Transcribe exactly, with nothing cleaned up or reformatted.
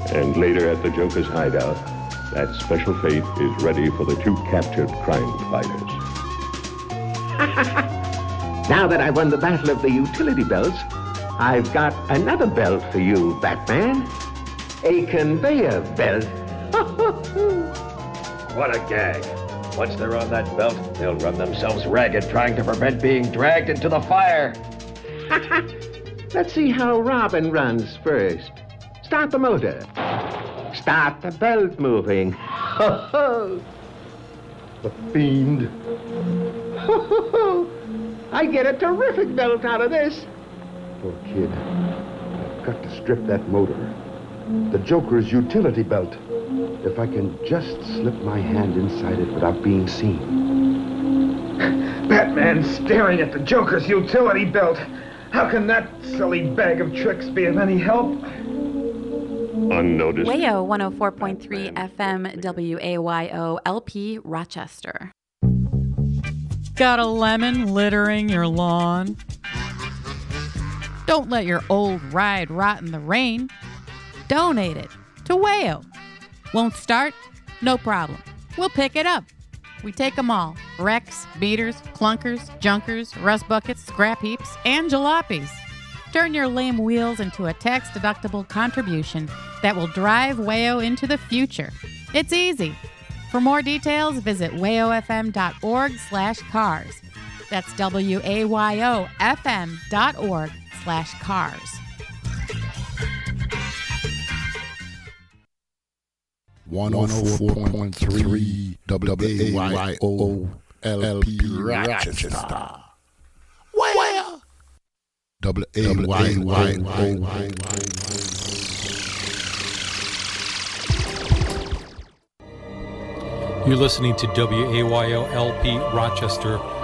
And later at the Joker's hideout, that special fate is ready for the two captured crime fighters. Now that I've won the battle of the utility belts, I've got another belt for you, Batman. A conveyor belt. What a gag. Once they're on that belt, they'll run themselves ragged trying to prevent being dragged into the fire. Let's see how Robin runs first. Start the motor. Start the belt moving. The fiend. I get a terrific belt out of this. Poor kid. I've got to strip that motor. The Joker's utility belt. If I can just slip my hand inside it without being seen. Batman's staring at the Joker's utility belt. How can that silly bag of tricks be of any help? Unnoticed. Wayo one oh four point three F M W A Y O L P Rochester. Got a lemon littering your lawn? Don't let your old ride rot in the rain. Donate it to Wayo. Won't start? No problem. We'll pick it up. We take them all. Wrecks, beaters, clunkers, junkers, rust buckets, scrap heaps, and jalopies. Turn your lame wheels into a tax-deductible contribution that will drive Wayo into the future. It's easy. For more details, visit wayofm.org slash cars. That's W-A-Y-O-F-M dot org slash cars. one oh four point three W A Y O L P Rochester. Where? W A Y Y O. You're listening to W A Y O L P Rochester,